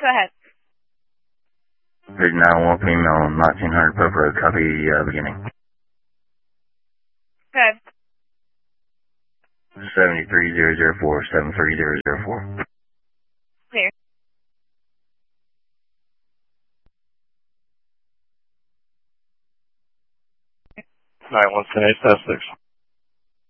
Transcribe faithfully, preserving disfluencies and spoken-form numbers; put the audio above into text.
Go ahead. Bridge nine one female, nineteen hundred Pope Road, copy uh, beginning. Good. seventy-three zero zero four, seven three zero zero four. Clear. nine one ten eight, that's six.